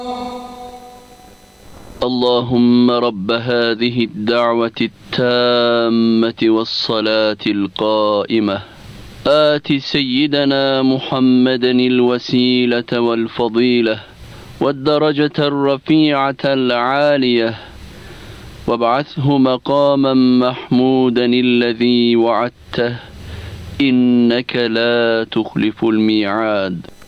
اللهم رب هذه الدعوة التامة والصلاة القائمة آت سيدنا محمدا الوسيلة والفضيلة والدرجة الرفيعة العالية وابعثه مقاما محمودا الذي وعدته إنك لا تخلف الميعاد.